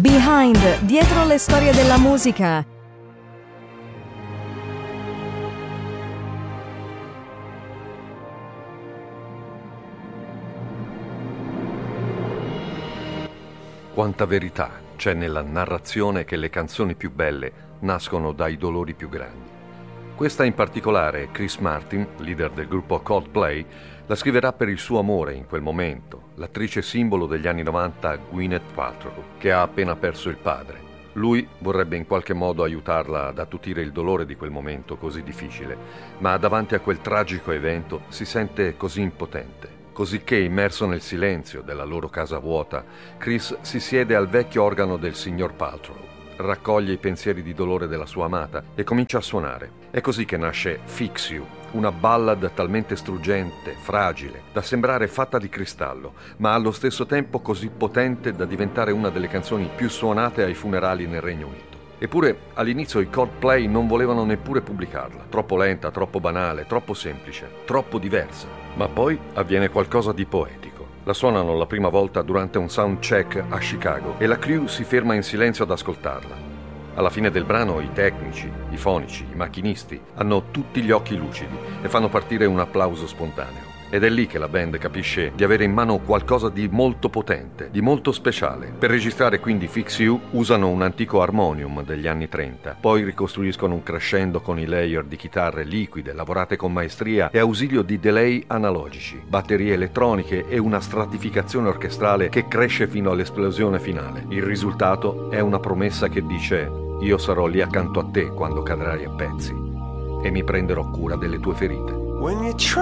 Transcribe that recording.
Behind, dietro le storie della musica. Quanta verità c'è nella narrazione che le canzoni più belle nascono dai dolori più grandi. Questa in particolare Chris Martin, leader del gruppo Coldplay, la scriverà per il suo amore in quel momento, l'attrice simbolo degli anni 90 Gwyneth Paltrow, che ha appena perso il padre. Lui vorrebbe in qualche modo aiutarla ad attutire il dolore di quel momento così difficile, ma davanti a quel tragico evento si sente così impotente. Cosicché, immerso nel silenzio della loro casa vuota, Chris si siede al vecchio organo del signor Paltrow, raccoglie i pensieri di dolore della sua amata e comincia a suonare. È così che nasce Fix You, una ballad talmente struggente, fragile, da sembrare fatta di cristallo, ma allo stesso tempo così potente da diventare una delle canzoni più suonate ai funerali nel Regno Unito. Eppure all'inizio i Coldplay non volevano neppure pubblicarla, troppo lenta, troppo banale, troppo semplice, troppo diversa. Ma poi avviene qualcosa di poetico. La suonano la prima volta durante un sound check a Chicago e la crew si ferma in silenzio ad ascoltarla. Alla fine del brano i tecnici, i fonici, i macchinisti hanno tutti gli occhi lucidi e fanno partire un applauso spontaneo. Ed è lì che la band capisce di avere in mano qualcosa di molto potente, di molto speciale. Per registrare quindi Fix You usano un antico armonium degli anni 30, poi ricostruiscono un crescendo con i layer di chitarre liquide lavorate con maestria e ausilio di delay analogici, batterie elettroniche e una stratificazione orchestrale che cresce fino all'esplosione finale. Il risultato è una promessa che dice: io sarò lì accanto a te quando cadrai a pezzi e mi prenderò cura delle tue ferite.